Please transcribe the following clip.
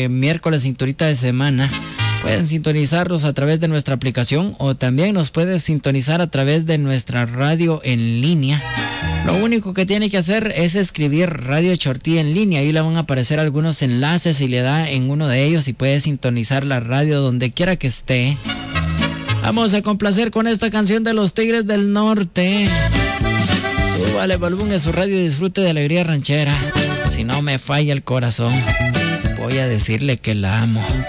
miércoles cinturita de semana. Pueden sintonizarnos a través de nuestra aplicación o también nos puedes sintonizar a través de nuestra radio en línea. Lo único que tiene que hacer es escribir Radio Chortí en línea. Ahí le van a aparecer algunos enlaces y le da en uno de ellos y puede sintonizar la radio donde quiera que esté. Vamos a complacer con esta canción de los Tigres del Norte. Súbale volumen a su radio y disfrute de alegría ranchera. Si no me falla el corazón, voy a decirle que la amo.